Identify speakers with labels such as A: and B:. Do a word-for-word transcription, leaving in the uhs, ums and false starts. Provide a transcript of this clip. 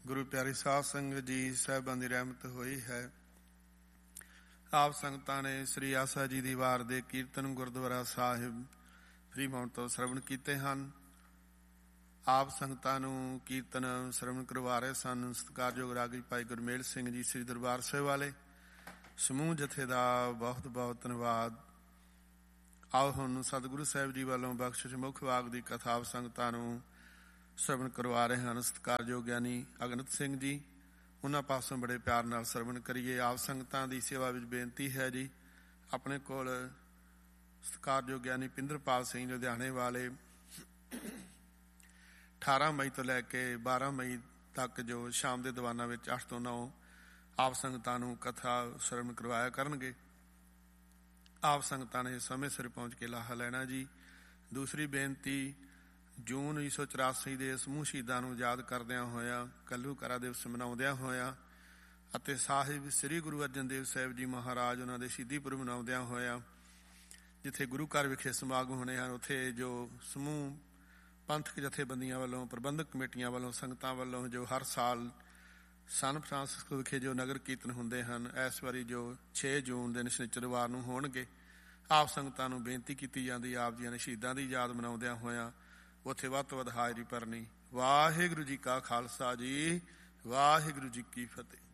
A: ਗੁਰੂ ਪਿਆਰੀ ਸਾਧ ਸੰਗਤ ਜੀ, ਸਾਹਿਬਾਂ ਦੀ ਰਹਿਮਤ ਹੋਈ ਹੈ। ਆਪ ਸੰਗਤਾਂ ਨੇ ਸ੍ਰੀ ਆਸਾ ਜੀ ਦੀ ਵਾਰ ਦੇ ਕੀਰਤਨ ਗੁਰਦੁਆਰਾ ਸਾਹਿਬ ਫਰੀਮਾਉਂਟ ਤੋਂ ਸਰਵਣ ਕੀਤੇ ਹਨ। ਆਪ ਸੰਗਤਾਂ ਨੂੰ ਕੀਰਤਨ ਸਰਵਣ ਕਰਵਾ ਰਹੇ ਸਨ ਸਤਿਕਾਰਯੋਗ ਰਾਗੀ ਭਾਈ ਗੁਰਮੇਲ ਸਿੰਘ ਜੀ, ਸ੍ਰੀ ਦਰਬਾਰ ਸਾਹਿਬ ਵਾਲੇ ਸਮੂਹ ਜਥੇ ਦਾ ਬਹੁਤ ਬਹੁਤ ਧੰਨਵਾਦ। ਆਓ ਹੁਣ ਸਤਿਗੁਰੂ ਸਾਹਿਬ ਜੀ ਵੱਲੋਂ ਬਖਸ਼ਿਸ਼ ਮੁੱਖ ਵਾਕ ਦੀ ਕਥਾ ਆਪ ਸੰਗਤਾਂ ਨੂੰ ਸਰਵਣ ਕਰਵਾ ਰਹੇ ਹਨ ਸਤਿਕਾਰਯੋਗ ਗਿਆਨੀ ਅਗਨਤ ਸਿੰਘ ਜੀ। ਉਹਨਾਂ ਪਾਸੋਂ ਬੜੇ ਪਿਆਰ ਨਾਲ ਸਰਵਣ ਕਰੀਏ। ਆਪ ਸੰਗਤਾਂ ਦੀ ਸੇਵਾ ਵਿੱਚ ਬੇਨਤੀ ਹੈ ਜੀ, ਆਪਣੇ ਕੋਲ ਸਤਿਕਾਰਯੋਗ ਗਿਆਨੀ ਪਿੰਦਰਪਾਲ ਸਿੰਘ ਲੁਧਿਆਣੇ ਵਾਲੇ ਅਠਾਰਾਂ ਮਈ ਤੋਂ ਲੈ ਕੇ ਬਾਰਾਂ ਮਈ ਤੱਕ ਜੋ ਸ਼ਾਮ ਦੇ ਦੀਵਾਨਾਂ ਵਿੱਚ ਅੱਠ ਤੋਂ ਨੌ ਆਪ ਸੰਗਤਾਂ ਨੂੰ ਕਥਾ ਸਰਵਣ ਕਰਵਾਇਆ ਕਰਨਗੇ। ਆਪ ਸੰਗਤਾਂ ਨੇ ਸਮੇਂ ਸਿਰ ਪਹੁੰਚ ਕੇ ਲਾਹਾ ਲੈਣਾ ਜੀ। ਦੂਸਰੀ ਬੇਨਤੀ, ਜੂਨ ਉੱਨੀ ਸੌ ਚੁਰਾਸੀ ਦੇ ਸਮੂਹ ਸ਼ਹੀਦਾਂ ਨੂੰ ਯਾਦ ਕਰਦਿਆਂ ਹੋਇਆਂ, ਘੱਲੂਘਾਰਾ ਦਿਵਸ ਮਨਾਉਂਦਿਆਂ ਹੋਇਆਂ ਅਤੇ ਸਾਹਿਬ ਸ੍ਰੀ ਗੁਰੂ ਅਰਜਨ ਦੇਵ ਸਾਹਿਬ ਜੀ ਮਹਾਰਾਜ ਉਹਨਾਂ ਦੇ ਸ਼ਹੀਦੀ ਪੁਰਬ ਮਨਾਉਂਦਿਆਂ ਹੋਇਆਂ ਜਿੱਥੇ ਗੁਰੂ ਘਰ ਵਿਖੇ ਸਮਾਗਮ ਹੋਣੇ ਹਨ, ਉੱਥੇ ਜੋ ਸਮੂਹ ਪੰਥਕ ਜਥੇਬੰਦੀਆਂ ਵੱਲੋਂ, ਪ੍ਰਬੰਧਕ ਕਮੇਟੀਆਂ ਵੱਲੋਂ, ਸੰਗਤਾਂ ਵੱਲੋਂ ਜੋ ਹਰ ਸਾਲ ਸਨ ਫਰਾਂਸਿਸਕੋ ਵਿਖੇ ਜੋ ਨਗਰ ਕੀਰਤਨ ਹੁੰਦੇ ਹਨ, ਇਸ ਵਾਰੀ ਜੋ ਛੇ ਜੂਨ ਦੇ ਨਿਸ਼ਚਿਤਵਾਰ ਨੂੰ ਹੋਣਗੇ। ਆਪ ਸੰਗਤਾਂ ਨੂੰ ਬੇਨਤੀ ਕੀਤੀ ਜਾਂਦੀ, ਆਪ ਜੀਆਂ ਨੇ ਸ਼ਹੀਦਾਂ ਦੀ ਯਾਦ ਮਨਾਉਂਦਿਆਂ ਹੋਇਆਂ ਉੱਥੇ ਵੱਧ ਤੋਂ ਵੱਧ ਹਾਜ਼ਰੀ ਭਰਨੀ। ਵਾਹਿਗੁਰੂ ਜੀ ਕਾ ਖਾਲਸਾ ਜੀ, ਵਾਹਿਗੁਰੂ ਜੀ ਕੀ ਫਤਿਹ।